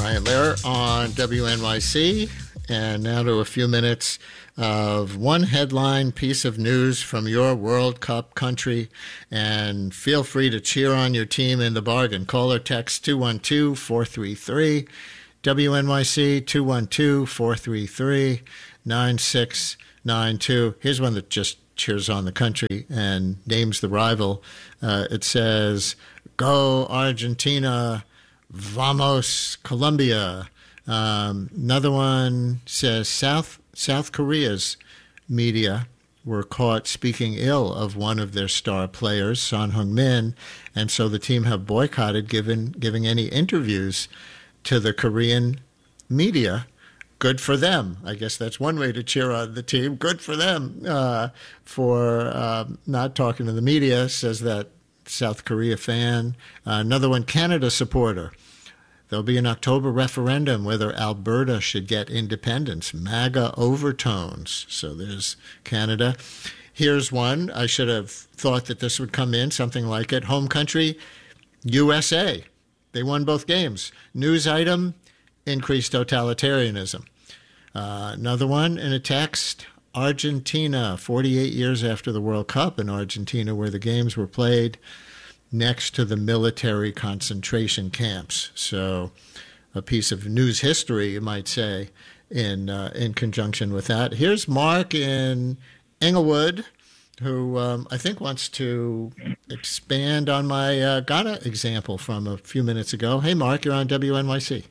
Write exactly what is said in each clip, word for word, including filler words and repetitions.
Brian Lehrer on W N Y C. And now to a few minutes of one headline piece of news from your World Cup country. And feel free to cheer on your team in the bargain. Call or text two one two, four three three, W N Y C, two one two, four three three, nine six nine two. Here's one that just cheers on the country and names the rival. Uh, it says, "Go Argentina, vamos Colombia." Um, another one says South South Korea's media were caught speaking ill of one of their star players, Son Heung-min, and so the team have boycotted giving giving any interviews to the Korean media. Good for them. I guess that's one way to cheer on the team. Good for them uh, for uh, not talking to the media, says that South Korea fan. Uh, another one, Canada supporter. There'll be an October referendum whether Alberta should get independence. MAGA overtones. So there's Canada. Here's one. I should have thought that this would come in, something like it. Home country, U S A. They won both games. News item, increased totalitarianism. Uh, another one in a text, Argentina, forty-eight years after the World Cup in Argentina, where the games were played next to the military concentration camps. So a piece of news history, you might say, in uh, in conjunction with that. Here's Mark in Englewood, who um, I think wants to expand on my uh, Ghana example from a few minutes ago. Hey, Mark, you're on W N Y C.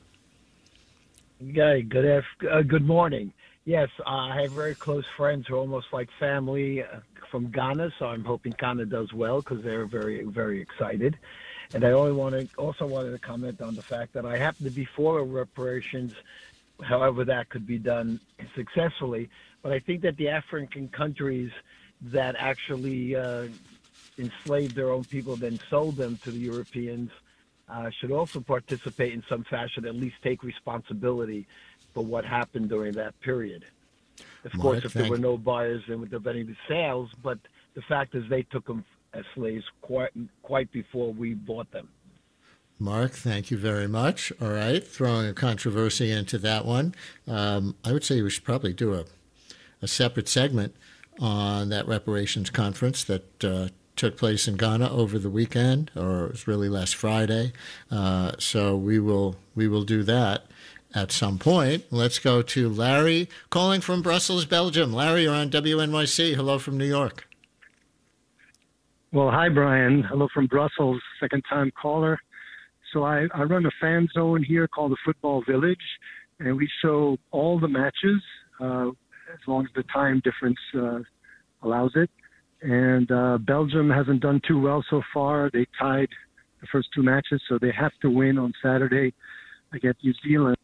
Yeah, good af- uh, good morning. Yes, uh, I have very close friends who are almost like family uh, from Ghana, so I'm hoping Ghana does well because they're very, very excited. And I only want to, also wanted to comment on the fact that I happen to be for reparations, however that could be done successfully. But I think that the African countries that actually uh, enslaved their own people, then sold them to the Europeans, uh, should also participate in some fashion, at least take responsibility for what happened during that period. Of Mark, course, if there thank- were no buyers, there would have been any sales, but the fact is they took them as slaves quite, quite before we bought them. Mark, thank you very much. All right, throwing a controversy into that one. Um, I would say we should probably do a, a separate segment on that reparations conference that uh, took place in Ghana over the weekend, or it was really last Friday. Uh, so we will we will do that at some point. Let's go to Larry calling from Brussels, Belgium. Larry, you're on W N Y C. Hello from New York. Well, hi, Brian. Hello from Brussels, second-time caller. So I, I run a fan zone here called the Football Village, and we show all the matches uh, as long as the time difference uh, allows it. And uh, Belgium hasn't done too well so far. They tied the first two matches, so they have to win on Saturday against New Zealand.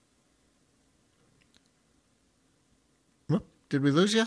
Did we lose you?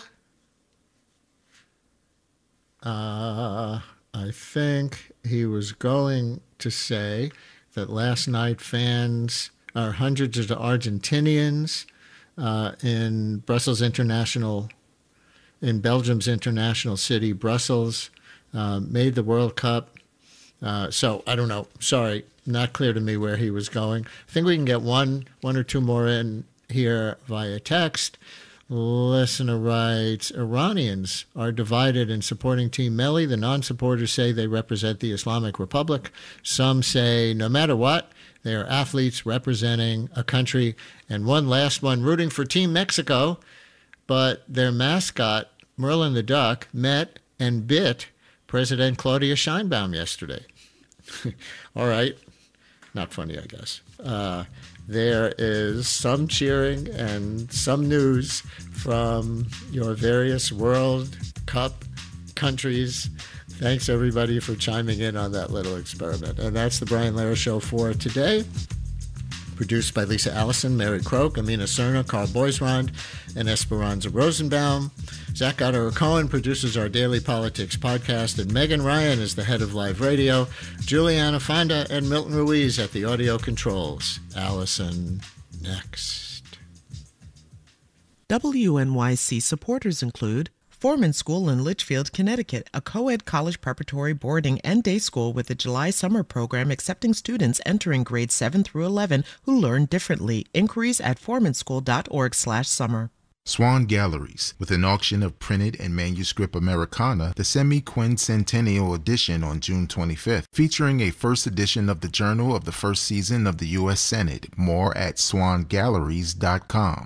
Uh, I think he was going to say that last night fans, or hundreds of Argentinians uh, in Brussels International, in Belgium's international city, Brussels, uh, made the World Cup. Uh, so I don't know. Sorry, not clear to me where he was going. I think we can get one, one or two more in here via text. Listener writes, Iranians are divided in supporting Team Melli. The non-supporters say they represent the Islamic Republic. Some say no matter what, they are athletes representing a country. And one last one, rooting for Team Mexico, but their mascot, Merlin the Duck, met and bit President Claudia Sheinbaum yesterday. All right. Not funny, I guess. Uh, there is some cheering and some news from your various World Cup countries. Thanks, everybody, for chiming in on that little experiment. And that's the Brian Lehrer Show for today. Produced by Lisa Allison, Mary Croak, Amina Cerna, Carl Boisrond, and Esperanza Rosenbaum. Zach Goddard-Cohen produces our Daily Politics podcast, and Megan Ryan is the head of live radio. Juliana Fonda and Milton Ruiz at the audio controls. Allison, next. W N Y C supporters include Foreman School in Litchfield, Connecticut, a co-ed college preparatory boarding and day school with a July summer program accepting students entering grades seven through eleven who learn differently. Inquiries at formanschool.org slash summer. Swan Galleries, with an auction of printed and manuscript Americana, the semi-quincentennial edition on June twenty-fifth, featuring a first edition of the Journal of the first season of the U S Senate. More at swan galleries dot com.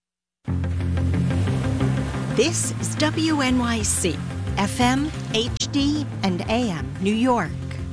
This is W N Y C, F M, H D, and A M, New York.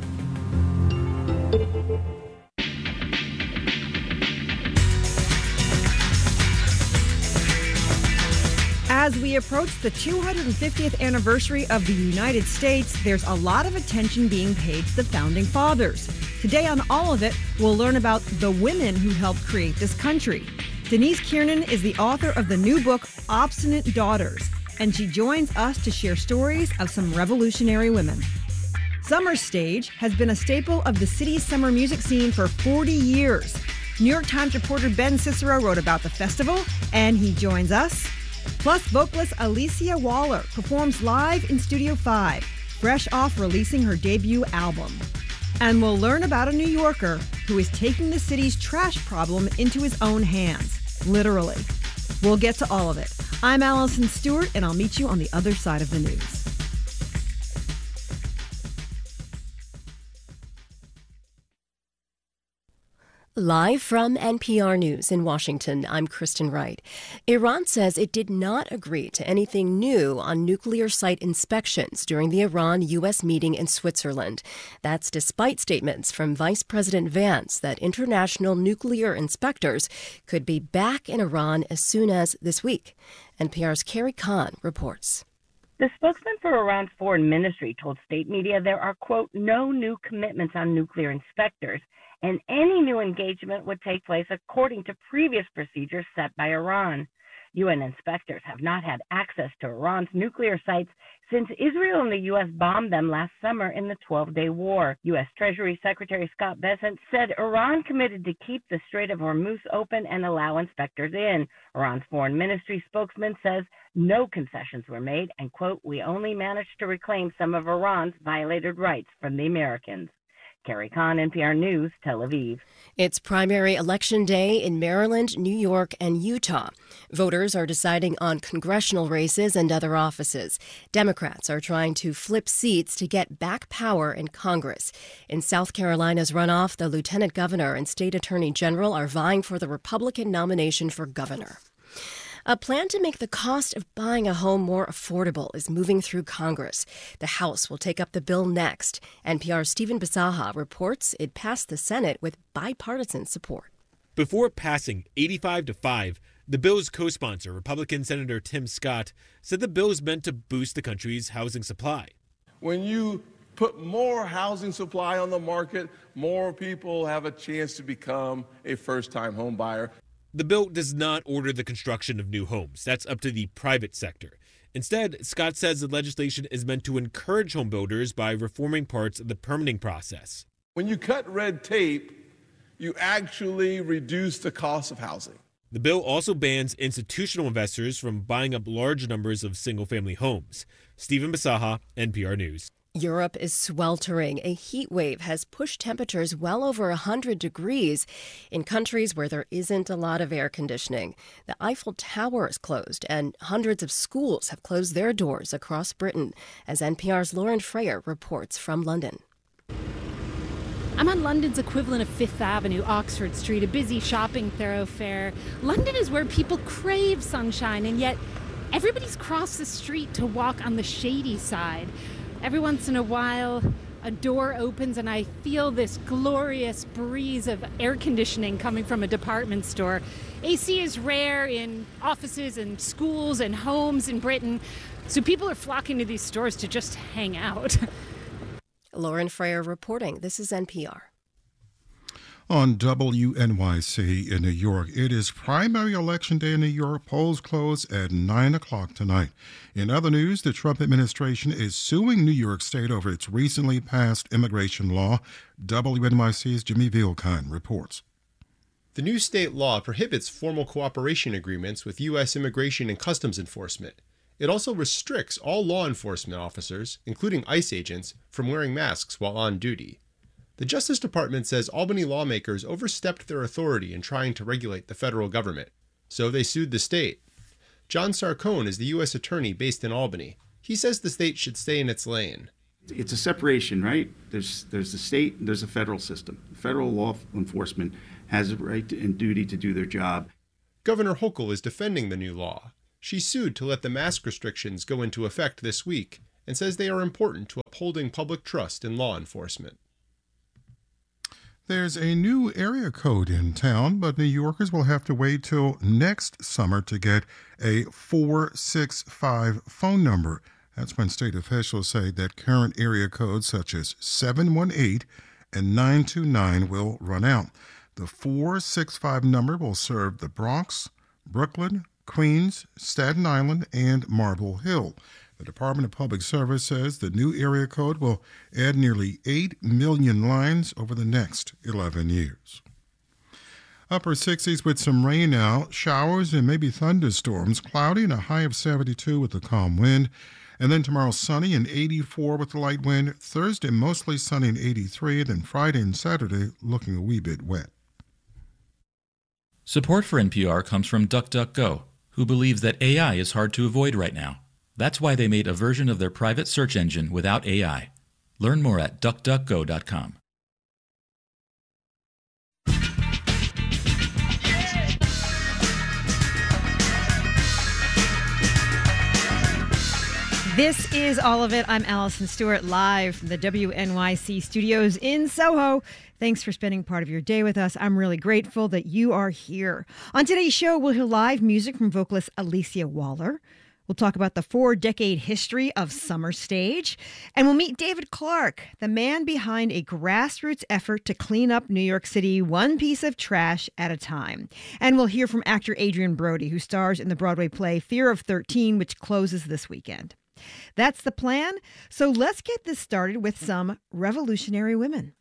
As we approach the two hundred fiftieth anniversary of the United States, there's a lot of attention being paid to the Founding Fathers. Today on All of It, we'll learn about the women who helped create this country. Denise Kiernan is the author of the new book, Obstinate Daughters, and she joins us to share stories of some revolutionary women. Summer Stage has been a staple of the city's summer music scene for forty years. New York Times reporter Ben Cicero wrote about the festival, and he joins us. Plus, vocalist Alicia Waller performs live in Studio five, fresh off releasing her debut album. And we'll learn about a New Yorker who is taking the city's trash problem into his own hands, literally. We'll get to all of it. I'm Allison Stewart, and I'll meet you on the other side of the news. Live from N P R News in Washington, I'm Kristen Wright. Iran says it did not agree to anything new on nuclear site inspections during the Iran-U S meeting in Switzerland. That's despite statements from Vice President Vance that international nuclear inspectors could be back in Iran as soon as this week. N P R's Carrie Kahn reports. The spokesman for Iran's foreign ministry told state media there are, quote, no new commitments on nuclear inspectors, and any new engagement would take place according to previous procedures set by Iran. U N inspectors have not had access to Iran's nuclear sites since Israel and the U S bombed them last summer in the twelve-day war. U S Treasury Secretary Scott Bessent said Iran committed to keep the Strait of Hormuz open and allow inspectors in. Iran's foreign ministry spokesman says no concessions were made and, quote, we only managed to reclaim some of Iran's violated rights from the Americans. Carrie Kahn, N P R News, Tel Aviv. It's primary election day in Maryland, New York, and Utah. Voters are deciding on congressional races and other offices. Democrats are trying to flip seats to get back power in Congress. In South Carolina's runoff, the lieutenant governor and state attorney general are vying for the Republican nomination for governor. A plan to make the cost of buying a home more affordable is moving through Congress. The House will take up the bill next. N P R's Stephen Bisaha reports it passed the Senate with bipartisan support. Before passing eighty-five to five, the bill's co-sponsor, Republican Senator Tim Scott, said the bill is meant to boost the country's housing supply. When you put more housing supply on the market, more people have a chance to become a first-time home buyer. The bill does not order the construction of new homes. That's up to the private sector. Instead, Scott says the legislation is meant to encourage home builders by reforming parts of the permitting process. When you cut red tape, you actually reduce the cost of housing. The bill also bans institutional investors from buying up large numbers of single-family homes. Stephen Bisaha, N P R News. Europe is sweltering. A heat wave has pushed temperatures well over one hundred degrees in countries where there isn't a lot of air conditioning. The Eiffel Tower is closed, and hundreds of schools have closed their doors across Britain, as N P R's Lauren Freyer reports from London. I'm on London's equivalent of Fifth Avenue, Oxford Street, a busy shopping thoroughfare. London is where people crave sunshine, and yet everybody's crossed the street to walk on the shady side. Every once in a while, a door opens and I feel this glorious breeze of air conditioning coming from a department store. A C is rare in offices and schools and homes in Britain, so people are flocking to these stores to just hang out. Lauren Freyer reporting. This is N P R. On W N Y C in New York, it is primary election day in New York. Polls close at nine o'clock tonight. In other news, the Trump administration is suing New York State over its recently passed immigration law. W N Y C's Jimmy Vilcon reports. The new state law prohibits formal cooperation agreements with U S Immigration and Customs Enforcement. It also restricts all law enforcement officers, including ICE agents, from wearing masks while on duty. The Justice Department says Albany lawmakers overstepped their authority in trying to regulate the federal government, so they sued the state. John Sarcone is the U S attorney based in Albany. He says the state should stay in its lane. It's a separation, right? There's there's the state and there's a federal system. Federal law enforcement has a right and duty to do their job. Governor Hochul is defending the new law. She sued to let the mask restrictions go into effect this week and says they are important to upholding public trust in law enforcement. There's a new area code in town, but New Yorkers will have to wait till next summer to get a four six five phone number. That's when state officials say that current area codes such as seven one eight and nine two nine will run out. The four six five number will serve the Bronx, Brooklyn, Queens, Staten Island, and Marble Hill. The Department of Public Service says the new area code will add nearly eight million lines over the next eleven years. Upper sixties with some rain now, showers and maybe thunderstorms, cloudy and a high of seventy-two with a calm wind. And then tomorrow sunny and eighty-four with a light wind. Thursday mostly sunny and eighty-three. Then Friday and Saturday looking a wee bit wet. Support for N P R comes from DuckDuckGo, who believes that A I is hard to avoid right now. That's why they made a version of their private search engine without A I. Learn more at duck duck go dot com. This is All of It. I'm Allison Stewart, live from the W N Y C studios in Soho. Thanks for spending part of your day with us. I'm really grateful that you are here. On today's show, we'll hear live music from vocalist Alicia Waller. We'll talk about the four-decade history of Summer Stage. And we'll meet David Clark, the man behind a grassroots effort to clean up New York City one piece of trash at a time. And we'll hear from actor Adrien Brody, who stars in the Broadway play Fear of thirteen, which closes this weekend. That's the plan. So let's get this started with some revolutionary women.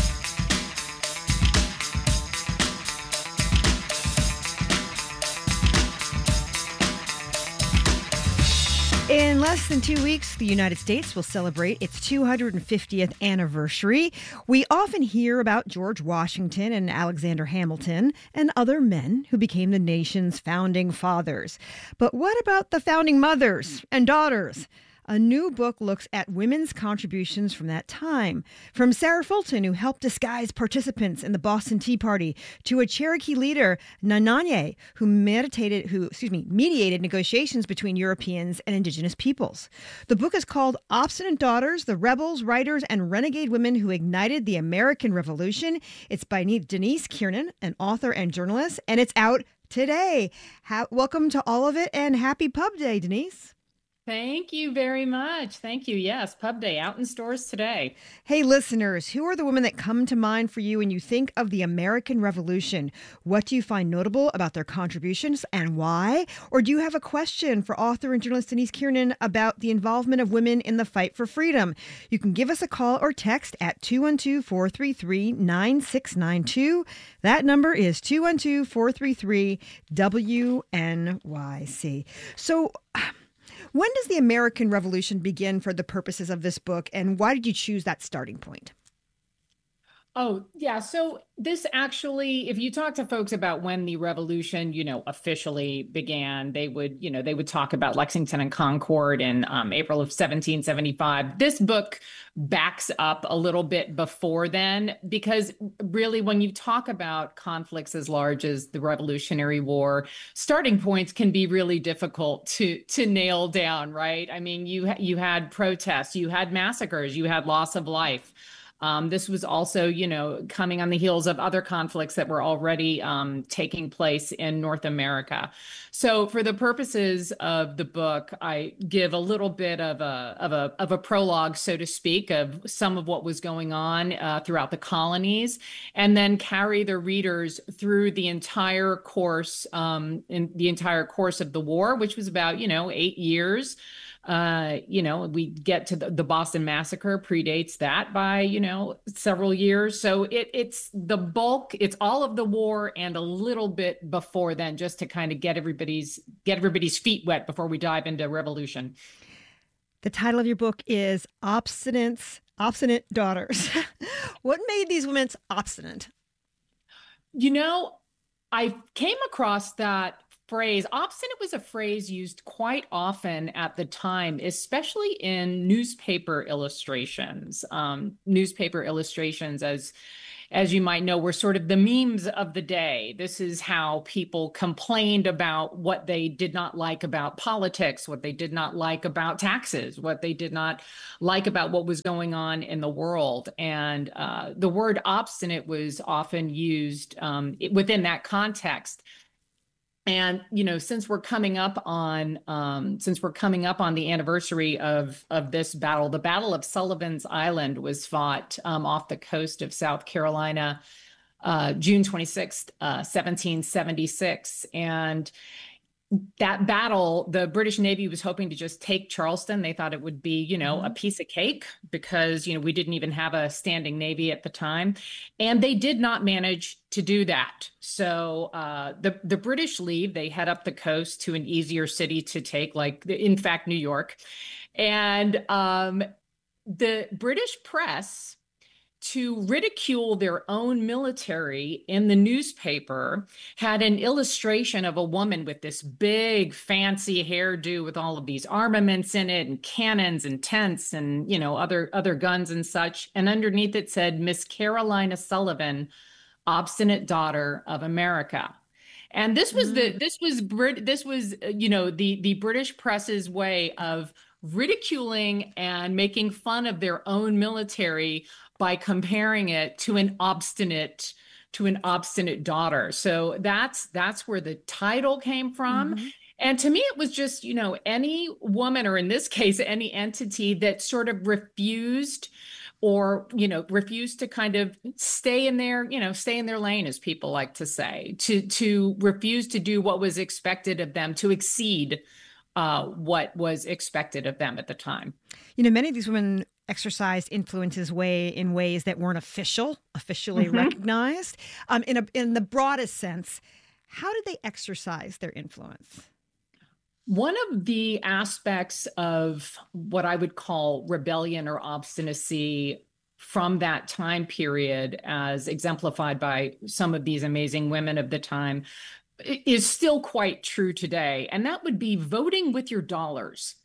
In less than two weeks, the United States will celebrate its two hundred fiftieth anniversary. We often hear about George Washington and Alexander Hamilton and other men who became the nation's founding fathers. But what about the founding mothers and daughters? A new book looks at women's contributions from that time. From Sarah Fulton, who helped disguise participants in the Boston Tea Party, to a Cherokee leader, Nananye, who meditated, who, excuse me, mediated negotiations between Europeans and indigenous peoples. The book is called Obstinate Daughters, The Rebels, Writers, and Renegade Women Who Ignited the American Revolution. It's by Denise Kiernan, an author and journalist, and it's out today. Ha- welcome to All of It, and happy Pub Day, Denise. Thank you very much. Thank you. Yes, Pub Day out in stores today. Hey, listeners, who are the women that come to mind for you when you think of the American Revolution? What do you find notable about their contributions and why? Or do you have a question for author and journalist Denise Kiernan about the involvement of women in the fight for freedom? You can give us a call or text at two one two, four three three, nine six nine two. That number is two one two, four three three, W N Y C. So, when does the American Revolution begin for the purposes of this book, and why did you choose that starting point? Oh, yeah. So this actually, if you talk to folks about when the revolution, you know, officially began, they would, you know, they would talk about Lexington and Concord in um, April of seventeen seventy-five. This book backs up a little bit before then, because really when you talk about conflicts as large as the Revolutionary War, starting points can be really difficult to to nail down, right? I mean, you you had protests, you had massacres, you had loss of life. Um, this was also, you know, coming on the heels of other conflicts that were already um, taking place in North America. So for the purposes of the book, I give a little bit of a of a of a prologue, so to speak, of some of what was going on uh, throughout the colonies, and then carry the readers through the entire course, um, in the entire course of the war, which was about, you know, eight years. Uh, you know, we get to the, the Boston Massacre predates that by, you know, several years. So it, it's the bulk, it's all of the war and a little bit before then, just to kind of get everybody's get everybody's feet wet before we dive into revolution. The title of your book is Obstinate, Obstinate Daughters. What made these women obstinate? You know, I came across that phrase. Obstinate was a phrase used quite often at the time, especially in newspaper illustrations. Um, newspaper illustrations, as as you might know, were sort of the memes of the day. This is how people complained about what they did not like about politics, what they did not like about taxes, what they did not like about what was going on in the world. And uh, the word obstinate was often used um, within that context. And, you know, since we're coming up on um, since we're coming up on the anniversary of of this battle, the Battle of Sullivan's Island was fought um, off the coast of South Carolina, uh, June twenty-sixth, uh, seventeen seventy-six. And that battle, the British Navy was hoping to just take Charleston. They thought it would be, you know, a piece of cake because, you know, we didn't even have a standing Navy at the time. And they did not manage to do that. So uh, the, the British leave, they head up the coast to an easier city to take, like, in fact, New York. And um, the British press, to ridicule their own military in the newspaper, had an illustration of a woman with this big fancy hairdo with all of these armaments in it and cannons and tents and, you know, other other guns and such. And underneath it said, Miss Carolina Sullivan, obstinate daughter of America. And this was the this was Brit this was you know the the British press's way of ridiculing and making fun of their own military by comparing it to an obstinate to an obstinate daughter. So that's that's where the title came from. Mm-hmm. And to me, it was just, you know, any woman, or in this case, any entity that sort of refused or, you know, refused to kind of stay in their, you know, stay in their lane, as people like to say, to to refuse to do what was expected of them, to exceed uh, what was expected of them at the time. You know, many of these women exercised influences way in ways that weren't official, officially mm-hmm. recognized. Um, in a, in the broadest sense, how did they exercise their influence? One of the aspects of what I would call rebellion or obstinacy from that time period, as exemplified by some of these amazing women of the time, is still quite true today. And that would be voting with your dollars.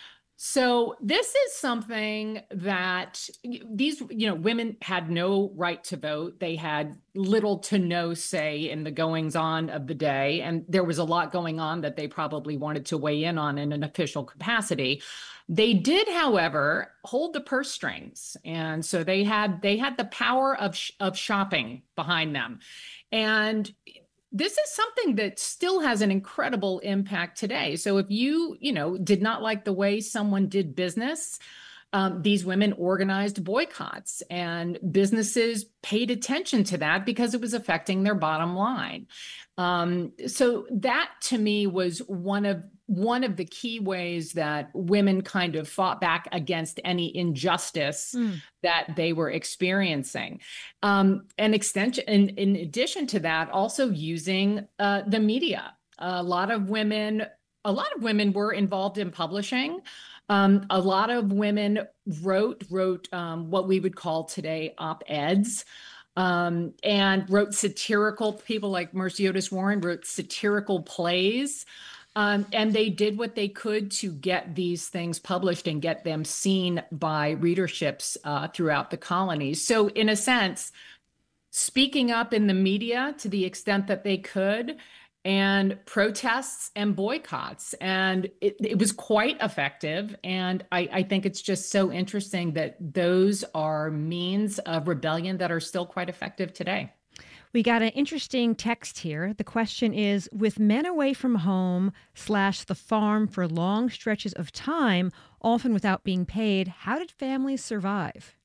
So this is something that these, you know, women had no right to vote. They had little to no say in the goings on of the day. And there was a lot going on that they probably wanted to weigh in on in an official capacity. They did, however, hold the purse strings. And so they had they had the power of, sh- of shopping behind them. And this is something that still has an incredible impact today. So if you, you know, did not like the way someone did business, um, these women organized boycotts, and businesses paid attention to that because it was affecting their bottom line. Um, so that, to me, was one of one of the key ways that women kind of fought back against any injustice mm. that they were experiencing. Um, and extension, in, in addition to that, also using uh, the media. A lot of women, a lot of women were involved in publishing. Um, a lot of women wrote wrote um, what we would call today op-eds. Um, and wrote satirical, people like Mercy Otis Warren wrote satirical plays. Um, and they did what they could to get these things published and get them seen by readerships uh, throughout the colonies. So in a sense, speaking up in the media to the extent that they could, and protests and boycotts. And it, it was quite effective. And I, I think it's just so interesting that those are means of rebellion that are still quite effective today. We got an interesting text here. The question is, with men away from home slash the farm for long stretches of time, often without being paid, how did families survive?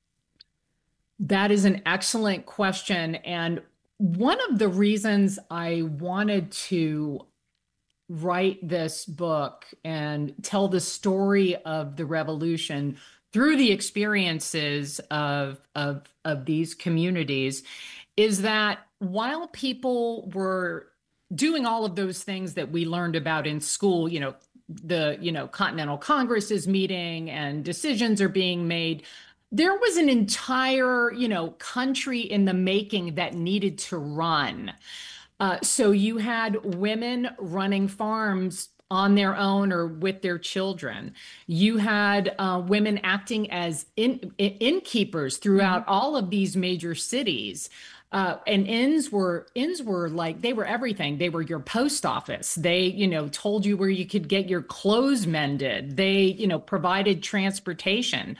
That is an excellent question. And one of the reasons I wanted to write this book and tell the story of the revolution through the experiences of, of, of these communities is that while people were doing all of those things that we learned about in school, you know, the, you know, Continental Congress is meeting and decisions are being made, there was an entire, you know, country in the making that needed to run. Uh, so you had women running farms on their own or with their children. You had uh, women acting as in, in, innkeepers throughout mm-hmm. all of these major cities. Uh, and inns were inns were like, they were everything. They were your post office. They, you know, told you where you could get your clothes mended. They, you know, provided transportation.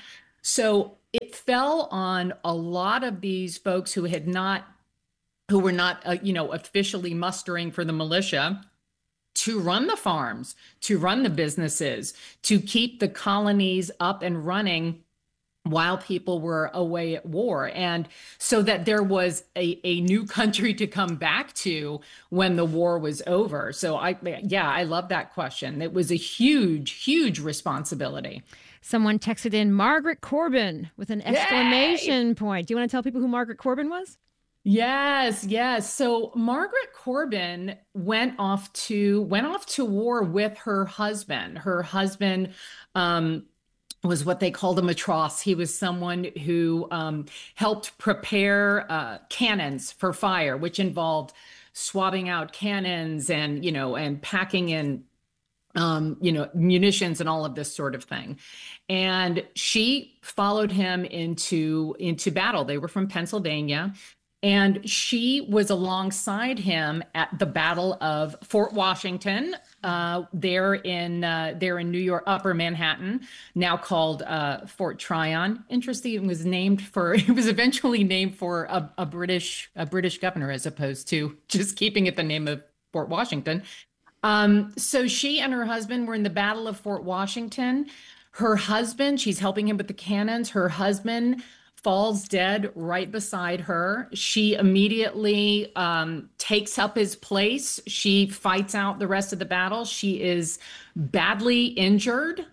So it fell on a lot of these folks who had not, who were not, uh, you know, officially mustering for the militia, to run the farms, to run the businesses, to keep the colonies up and running while people were away at war. And so that there was a, a new country to come back to when the war was over. So I, yeah, I love that question. It was a huge, huge responsibility. Someone texted in Margaret Corbin with an exclamation Yay! point. Do you want to tell people who Margaret Corbin was? Yes, yes. So Margaret Corbin went off to went off to war with her husband. Her husband um, was what they called a matros. He was someone who um, helped prepare uh, cannons for fire, which involved swabbing out cannons and, you know, and packing in, um, you know, munitions and all of this sort of thing. And she followed him into into battle. They were from Pennsylvania. And she was alongside him at the Battle of Fort Washington, uh, there in uh, there in New York, Upper Manhattan, now called uh, Fort Tryon. Interesting, it was named for it was eventually named for a, a British a British governor as opposed to just keeping it the name of Fort Washington. Um, so she and her husband were in the Battle of Fort Washington. Her husband, she's helping him with the cannons. Her husband falls dead right beside her. She immediately um, takes up his place. She fights out the rest of the battle. She is badly injured,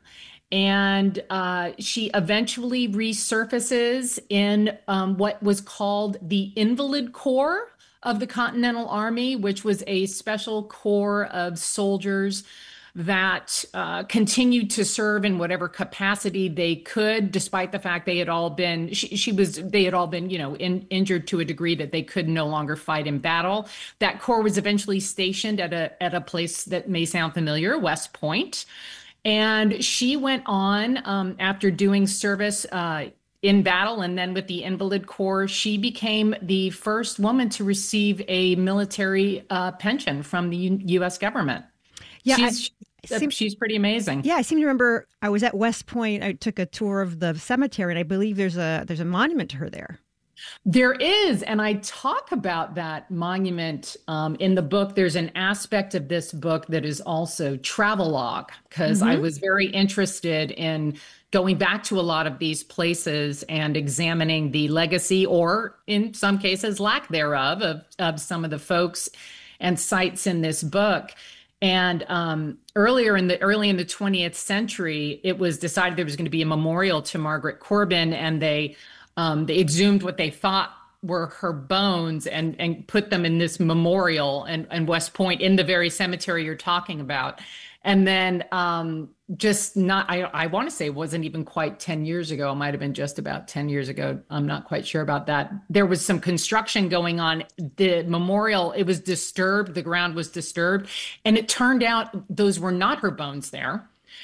and uh, she eventually resurfaces in um, what was called the Invalid Corps of the Continental Army, which was a special corps of soldiers that uh, continued to serve in whatever capacity they could, despite the fact they had all been, she, she was, they had all been, you know, in, injured to a degree that they could no longer fight in battle. That corps was eventually stationed at a at a place that may sound familiar, West Point, and she went on um, after doing service uh, in battle, and then with the Invalid Corps, she became the first woman to receive a military uh, pension from the U- U.S. government. Yeah, she's, I, seem, she's pretty amazing. Yeah, I seem to remember I was at West Point. I took a tour of the cemetery, and I believe there's a there's a monument to her there. There is, and I talk about that monument um, in the book. There's an aspect of this book that is also travelogue, because mm-hmm. I was very interested in going back to a lot of these places and examining the legacy, or in some cases lack thereof, of, of some of the folks and sites in this book. And um, earlier in the early in the twentieth century, it was decided there was going to be a memorial to Margaret Corbin, and they um, they exhumed what they thought were her bones and and put them in this memorial in, in West Point, in the very cemetery you're talking about. And then um, just not, I, I want to say it wasn't even quite ten years ago. It might have been just about ten years ago. I'm not quite sure about that. There was some construction going on. The memorial, it was disturbed. The ground was disturbed. And it turned out those were not her bones there.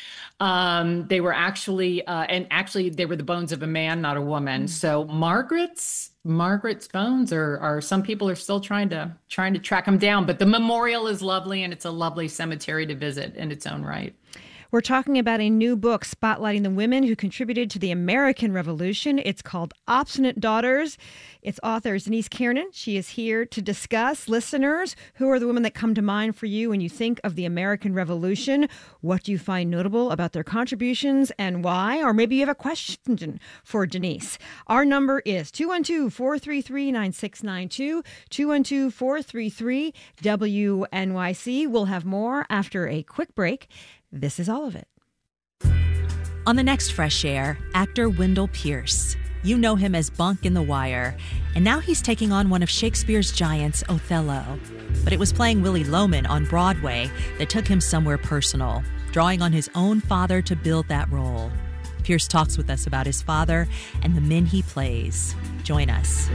Um, they were actually, uh, and actually they were the bones of a man, not a woman. Mm-hmm. So Margaret's, Margaret's bones are, are, some people are still trying to, trying to track them down, but the memorial is lovely, and it's a lovely cemetery to visit in its own right. We're talking about a new book spotlighting the women who contributed to the American Revolution. It's called Obstinate Daughters. Its author is Denise Kiernan. She is here to discuss. Listeners, who are the women that come to mind for you when you think of the American Revolution? What do you find notable about their contributions and why? Or maybe you have a question for Denise. Our number is two one two, four three three, nine six nine two, two one two, four three three, W N Y C. We'll have more after a quick break. This is all of it. On the next Fresh Air, actor Wendell Pierce. You know him as Bunk in The Wire, and now he's taking on one of Shakespeare's giants, Othello. But it was playing Willy Loman on Broadway that took him somewhere personal, drawing on his own father to build that role. Pierce talks with us about his father and the men he plays. Join us.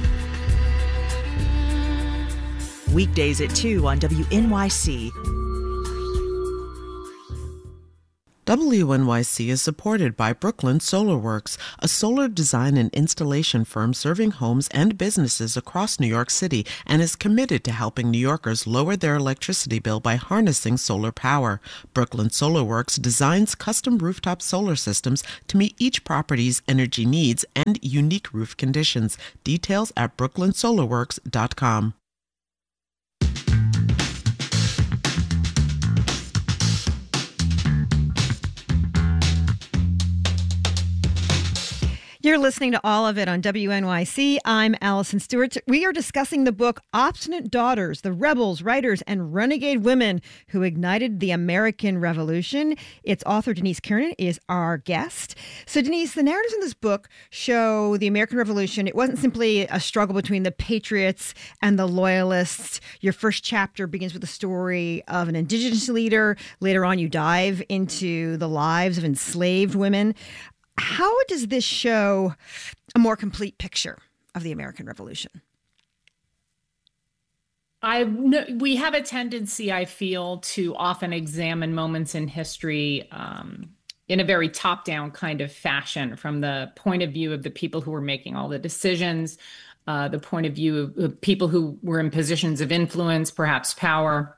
Weekdays at two on W N Y C. W N Y C is supported by Brooklyn Solar Works, a solar design and installation firm serving homes and businesses across New York City, and is committed to helping New Yorkers lower their electricity bill by harnessing solar power. Brooklyn Solar Works designs custom rooftop solar systems to meet each property's energy needs and unique roof conditions. Details at brooklyn solar works dot com. You're listening to All of It on W N Y C. I'm Allison Stewart. We are discussing the book Obstinate Daughters, the Rebels, Writers, and Renegade Women Who Ignited the American Revolution. Its author, Denise Kiernan, is our guest. So, Denise, the narratives in this book show the American Revolution. It wasn't simply a struggle between the patriots and the loyalists. Your first chapter begins with the story of an indigenous leader. Later on, you dive into the lives of enslaved women. How does this show a more complete picture of the American Revolution? I know we have a tendency, I feel, to often examine moments in history um, in a very top-down kind of fashion, from the point of view of the people who were making all the decisions, uh, the point of view of, of people who were in positions of influence, perhaps power.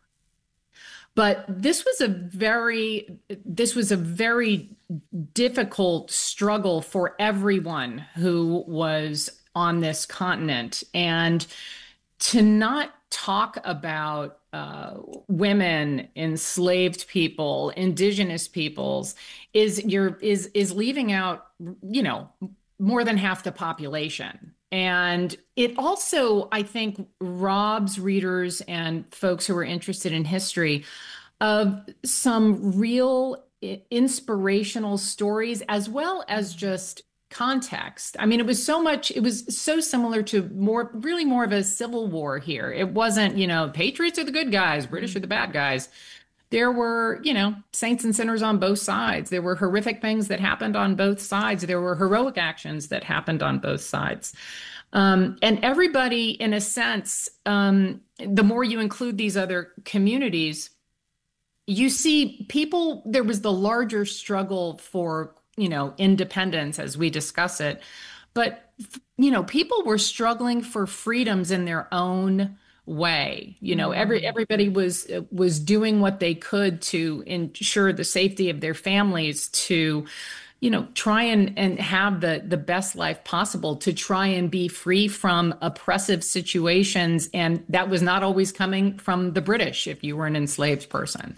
But this was a very, this was a very difficult struggle for everyone who was on this continent. And to not talk about uh, women, enslaved people, indigenous peoples, is you're is is leaving out, you know, more than half the population. And it also, I think, robs readers and folks who are interested in history of some real inspirational stories, as well as just context. I mean, it was so much, it was so similar to more, really more of a civil war here. It wasn't, you know, patriots are the good guys, British are the bad guys. There were, you know, saints and sinners on both sides. There were horrific things that happened on both sides. There were heroic actions that happened on both sides. Um, and everybody, in a sense, um, the more you include these other communities, you see people, there was the larger struggle for, you know, independence as we discuss it. But, you know, people were struggling for freedoms in their own way. You know, every everybody was was doing what they could to ensure the safety of their families, to, you know, try and, and have the, the best life possible, to try and be free from oppressive situations. And that was not always coming from the British if you were an enslaved person.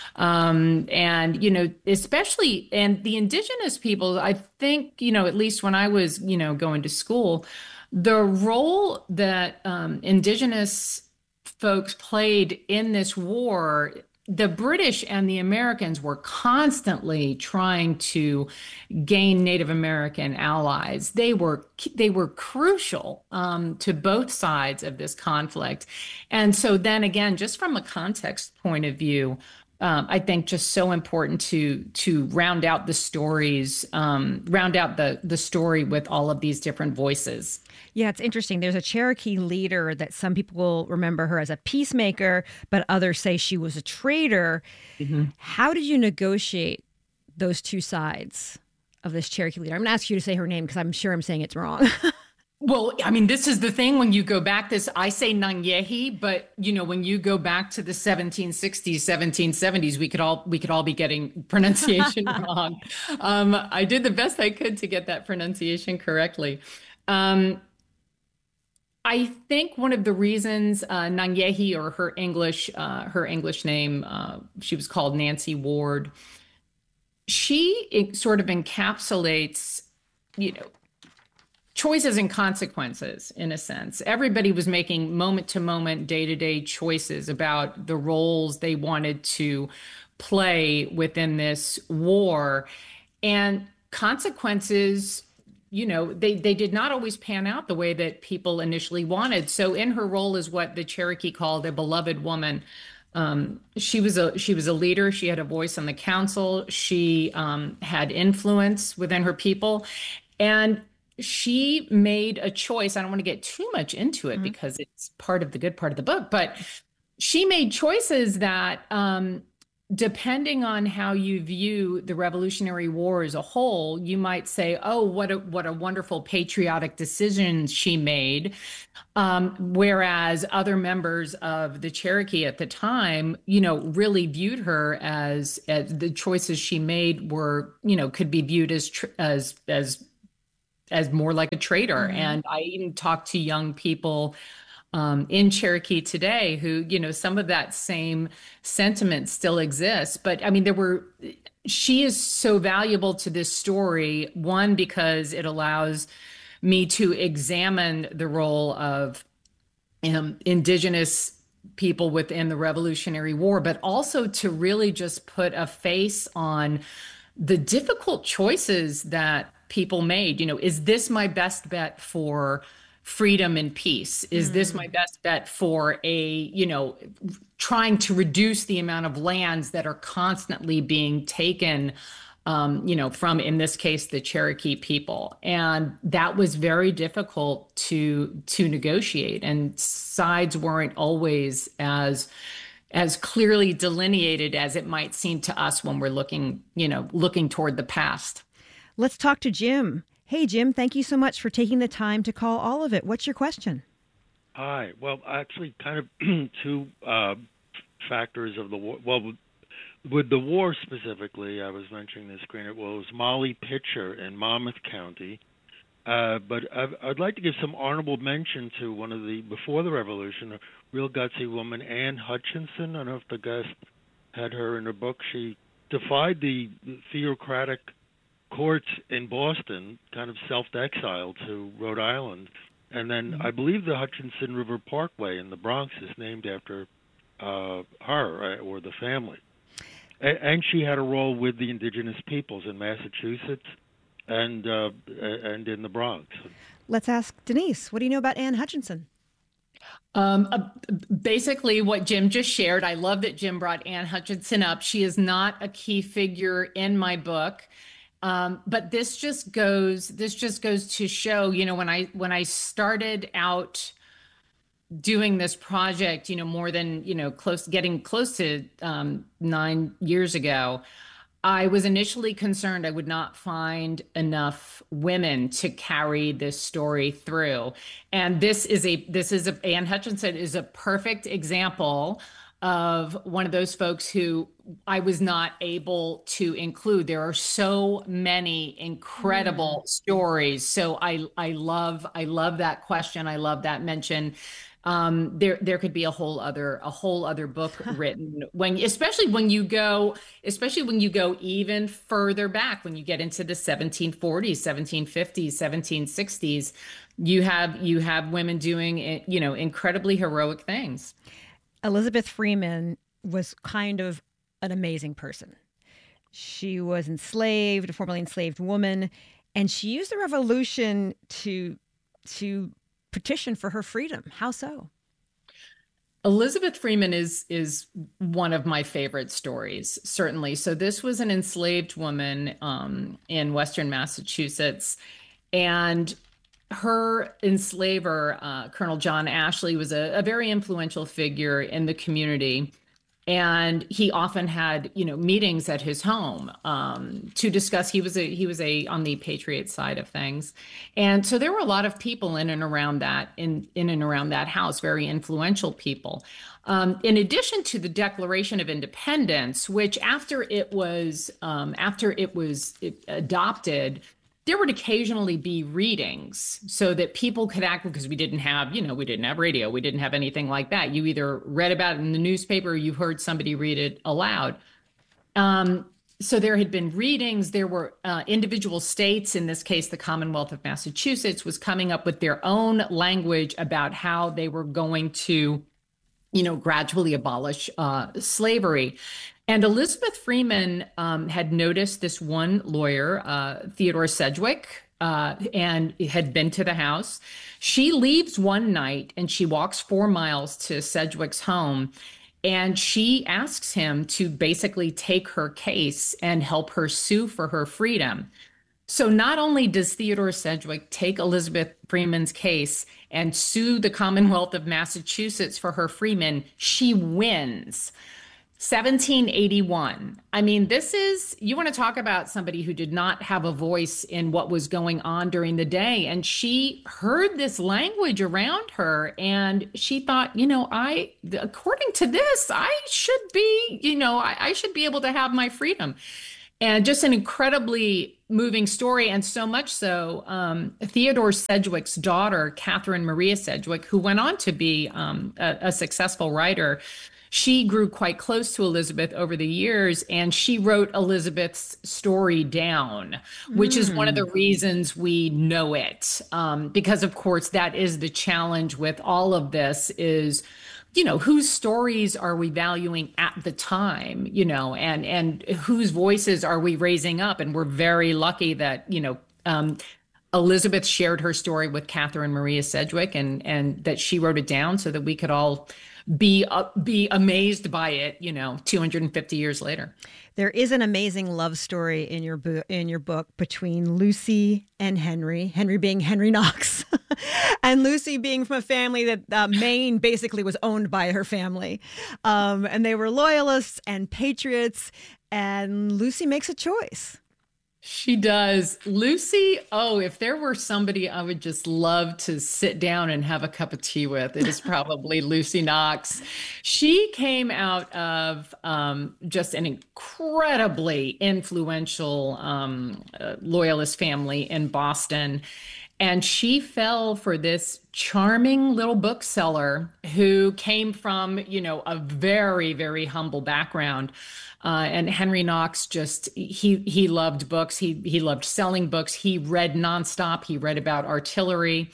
Um, and, you know, especially, and the indigenous people, I think, you know, at least when I was, you know, going to school, the role that um, indigenous folks played in this war, the British and the Americans were constantly trying to gain Native American allies. They were they were crucial um, to both sides of this conflict. And so then again, just from a context point of view, um, I think just so important to to round out the stories, um, round out the the story with all of these different voices. Yeah, it's interesting. There's a Cherokee leader that some people will remember her as a peacemaker, but others say she was a traitor. Mm-hmm. How did you negotiate those two sides of this Cherokee leader? I'm going to ask you to say her name because I'm sure I'm saying it's wrong. Well, I mean, this is the thing when you go back this, I say Nanyehi, but you know, when you go back to the seventeen sixties, seventeen seventies, we could all, we could all be getting pronunciation wrong. Um, I did the best I could to get that pronunciation correctly. Um, I think one of the reasons uh, Nanyehi, or her English, uh, her English name, uh, she was called Nancy Ward. She it sort of encapsulates, you know, choices and consequences, in a sense. Everybody was making moment-to-moment, day-to-day choices about the roles they wanted to play within this war. And consequences, you know, they, they did not always pan out the way that people initially wanted. So in her role as what the Cherokee called a beloved woman, um, she was a she was a leader. She had a voice on the council. She um, had influence within her people. And she made a choice. I don't want to get too much into it mm-hmm. because it's part of the good part of the book, but she made choices that, um, depending on how you view the Revolutionary War as a whole, you might say, oh, what a, what a wonderful patriotic decision she made. Um, whereas other members of the Cherokee at the time, you know, really viewed her as, as the choices she made were, you know, could be viewed as, as, as, as more like a traitor. Mm-hmm. And I even talked to young people um, in Cherokee today who, you know, some of that same sentiment still exists. But I mean, there were, she is so valuable to this story, one, because it allows me to examine the role of um, Indigenous people within the Revolutionary War, but also to really just put a face on the difficult choices that people made. You know, is this my best bet for freedom and peace? Is mm. this my best bet for a, you know, trying to reduce the amount of lands that are constantly being taken, um, you know, from, in this case, the Cherokee people? And that was very difficult to, to negotiate. And sides weren't always as, as clearly delineated as it might seem to us when we're looking, you know, looking toward the past. Let's talk to Jim. Hey, Jim, thank you so much for taking the time to call All of It. What's your question? Hi. Well, actually, kind of two uh, factors of the war. Well, with the war specifically, I was mentioning this, Greener. Well, it was Molly Pitcher in Monmouth County. Uh, but I've, I'd like to give some honorable mention to one of the, before the Revolution, a real gutsy woman, Anne Hutchinson. I don't know if the guest had her in her book. She defied the theocratic courts in Boston, kind of self-exiled to Rhode Island. And then mm-hmm. I believe the Hutchinson River Parkway in the Bronx is named after uh, her or the family. And, and she had a role with the indigenous peoples in Massachusetts and uh, and in the Bronx. Let's ask Denise. What do you know about Anne Hutchinson? Um, uh, basically what Jim just shared. I love that Jim brought Anne Hutchinson up. She is not a key figure in my book. Um, but this just goes, this just goes to show, you know, when I, when I started out doing this project, you know, more than, you know, close, getting close to um, nine years ago, I was initially concerned I would not find enough women to carry this story through. And this is a, this is a, Anne Hutchinson is a perfect example of one of those folks who I was not able to include. There are so many incredible mm. stories. So I, I love, I love that question. I love that mention. Um, there, there could be a whole other, a whole other book written when, especially when you go, especially when you go even further back, when you get into the seventeen forties, seventeen fifties, seventeen sixties, you have, you have women doing, you know, incredibly heroic things. Elizabeth Freeman was kind of an amazing person. She was enslaved, a formerly enslaved woman, and she used the revolution to to petition for her freedom. How so? Elizabeth Freeman is is one of my favorite stories, certainly. So this was an enslaved woman um, in Western Massachusetts, and her enslaver, uh, Colonel John Ashley, was a, a very influential figure in the community. And he often had, you know, meetings at his home um, to discuss. He was a he was a on the Patriot side of things, and so there were a lot of people in and around that in in and around that house, very influential people. Um, in addition to the Declaration of Independence, which after it was um, after it was adopted, there would occasionally be readings so that people could act, because we didn't have, you know, we didn't have radio. We didn't have anything like that. You either read about it in the newspaper or you heard somebody read it aloud. Um, so there had been readings. There were uh, individual states, in this case, the Commonwealth of Massachusetts, was coming up with their own language about how they were going to, you know, gradually abolish uh, slavery. And Elizabeth Freeman um, had noticed this one lawyer, uh, Theodore Sedgwick, uh, and had been to the house. She leaves one night and she walks four miles to Sedgwick's home. And she asks him to basically take her case and help her sue for her freedom. So not only does Theodore Sedgwick take Elizabeth Freeman's case and sue the Commonwealth of Massachusetts for her freedom, she wins. seventeen eighty-one. I mean, this is, you want to talk about somebody who did not have a voice in what was going on during the day. And she heard this language around her and she thought, you know, I, according to this, I should be, you know, I, I should be able to have my freedom. And just an incredibly moving story. And so much so, um, Theodore Sedgwick's daughter, Catherine Maria Sedgwick, who went on to be um, a, a successful writer, she grew quite close to Elizabeth over the years, and she wrote Elizabeth's story down, which mm. is one of the reasons we know it. Um, because, of course, that is the challenge with all of this is, you know, whose stories are we valuing at the time, you know, and, and whose voices are we raising up? And we're very lucky that, you know, um, Elizabeth shared her story with Catherine Maria Sedgwick and, and that she wrote it down so that we could all be uh, be amazed by it, you know, two hundred fifty years later. There is an amazing love story in your bo- in your book between Lucy and Henry, Henry being Henry Knox, and Lucy being from a family that uh, Maine basically was owned by her family. Um, and they were loyalists and patriots, and Lucy makes a choice. She does. Lucy, oh, if there were somebody I would just love to sit down and have a cup of tea with, it is probably Lucy Knox. She came out of um, just an incredibly influential um, uh, loyalist family in Boston. And she fell for this charming little bookseller who came from, you know, a very, very humble background. Uh, and Henry Knox just, he he loved books. He he loved selling books. He read nonstop. He read about artillery.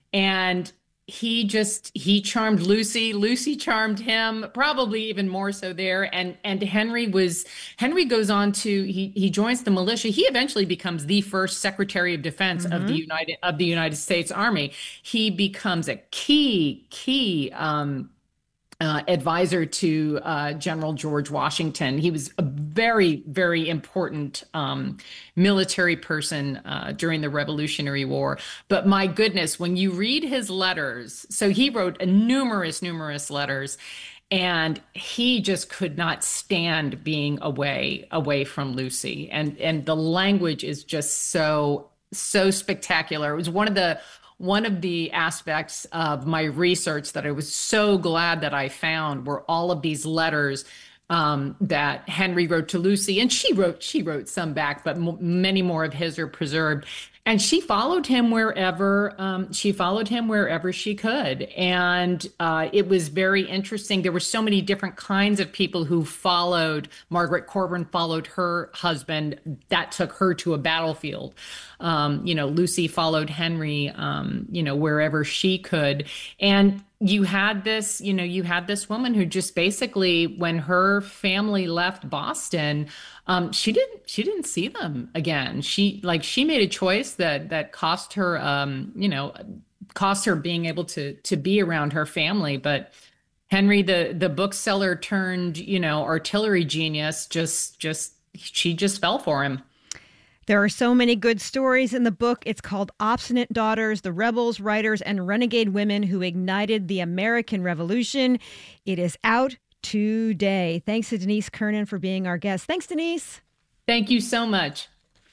And he just, he charmed Lucy. Lucy charmed him, probably even more so there. And and Henry was, Henry goes on to, he he joins the militia. He eventually becomes the first Secretary of Defense mm-hmm. of the United of the United States Army. He becomes a key, key um Uh, advisor to uh, General George Washington. He was a very, very important um, military person uh, during the Revolutionary War. But my goodness, when you read his letters, so he wrote numerous, numerous letters, and he just could not stand being away, away from Lucy. And and the language is just so, so spectacular. It was one of the One of the aspects of my research that I was so glad that I found were all of these letters um, that Henry wrote to Lucy, and she wrote she wrote some back, but m- many more of his are preserved. And she followed him wherever um, she followed him wherever she could, and uh, it was very interesting. There were so many different kinds of people who followed. Margaret Corbin followed her husband. That took her to a battlefield. Um, you know, Lucy followed Henry. Um, you know, wherever she could, and you had this. You know, you had this woman who just basically, when her family left Boston, Um, she didn't. She didn't see them again. She like she made a choice that that cost her, um, you know, cost her being able to to be around her family. But Henry, the the bookseller turned, you know, artillery genius, just just she just fell for him. There are so many good stories in the book. It's called Obstinate Daughters, The Rebels, Writers, and Renegade Women Who Ignited the American Revolution. It is out today. Thanks to Denise Kernan for being our guest. Thanks, Denise. Thank you so much.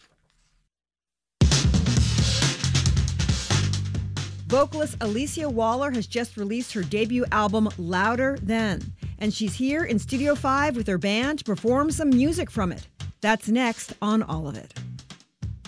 Vocalist Alicia Waller has just released her debut album, Louder Than, and she's here in Studio five with her band to perform some music from it. That's next on All of It.